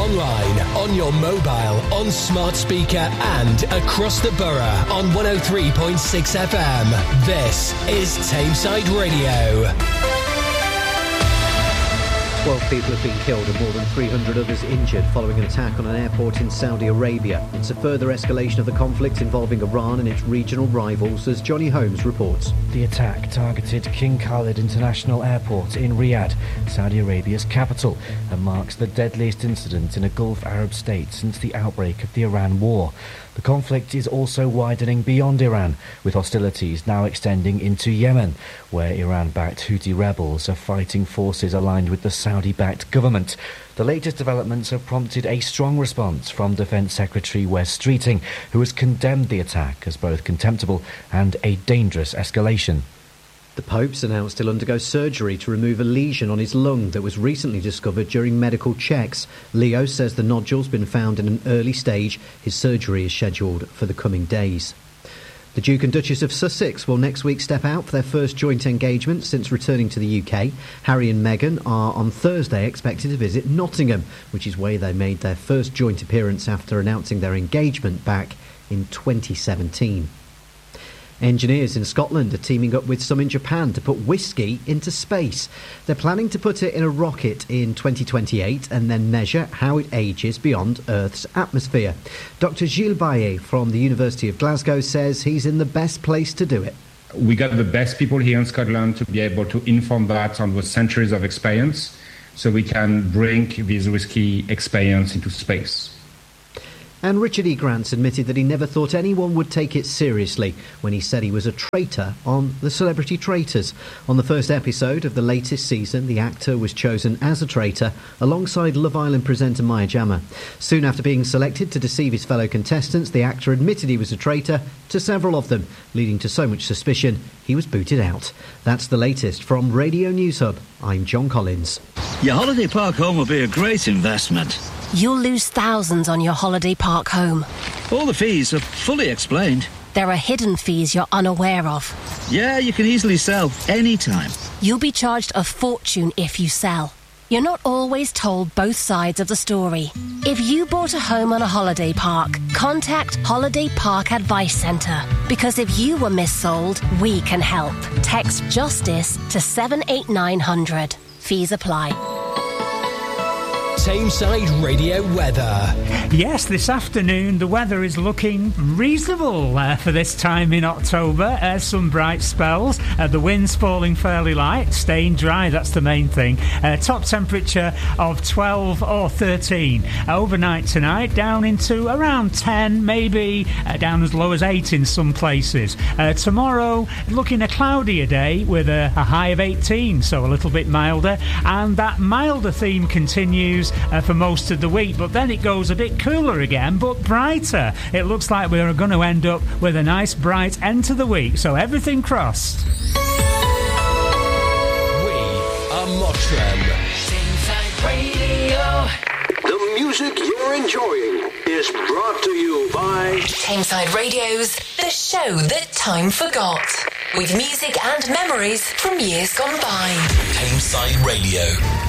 online, on your mobile, on smart speaker and across the borough on 103.6 FM. This is Tameside Radio. 12 people have been killed and more than 300 others injured following an attack on an airport in Saudi Arabia. It's a further escalation of the conflict involving Iran and its regional rivals, as Johnny Holmes reports. The attack targeted King Khalid International Airport in Riyadh, Saudi Arabia's capital, and marks the deadliest incident in a Gulf Arab state since the outbreak of the Iran war. The conflict is also widening beyond Iran, with hostilities now extending into Yemen, where Iran-backed Houthi rebels are fighting forces aligned with the Saudi-backed government. The latest developments have prompted a strong response from Defence Secretary Wes Streeting, who has condemned the attack as both contemptible and a dangerous escalation. The Pope's announced he'll undergo surgery to remove a lesion on his lung that was recently discovered during medical checks. Leo says the nodule's been found in an early stage. His surgery is scheduled for the coming days. The Duke and Duchess of Sussex will next week step out for their first joint engagement since returning to the UK. Harry and Meghan are on Thursday expected to visit Nottingham, which is where they made their first joint appearance after announcing their engagement back in 2017. Engineers in Scotland are teaming up with some in Japan to put whiskey into space. They're planning to put it in a rocket in 2028 and then measure how it ages beyond Earth's atmosphere. Dr. Gilles Baillet from the University of Glasgow says he's in the best place to do it. We got the best people here in Scotland to be able to inform that on those centuries of experience, so we can bring this whiskey experience into space. And Richard E. Grant admitted that he never thought anyone would take it seriously when he said he was a traitor on The Celebrity Traitors. On the first episode of the latest season, the actor was chosen as a traitor alongside Love Island presenter Maya Jama. Soon after being selected to deceive his fellow contestants, the actor admitted he was a traitor to several of them, leading to so much suspicion he was booted out. That's the latest from Radio News Hub. I'm John Collins. Your holiday park home will be a great investment. You'll lose thousands on your holiday park home. All the fees are fully explained. There are hidden fees you're unaware of. Yeah, you can easily sell anytime. You'll be charged a fortune if you sell. You're not always told both sides of the story. If you bought a home on a holiday park, contact Holiday Park Advice Centre. Because if you were missold, we can help. Text JUSTICE to 78900. Fees apply. Tameside Radio weather. Yes, this afternoon the weather is looking reasonable for this time in October. Some bright spells. The wind's falling fairly light, staying dry, that's the main thing. Top temperature of 12 or 13. Overnight tonight down into around 10, maybe down as low as 8 in some places. Tomorrow looking a cloudier day with a high of 18, so a little bit milder. And that milder theme continues for most of the week, but then it goes a bit cooler again, but brighter. It looks like we're going to end up with a nice bright end to the week, so everything crossed. We are Mottram. Tameside Radio. The music you're enjoying is brought to you by Tameside Radio's The Show That Time Forgot, with music and memories from years gone by. Tameside Radio.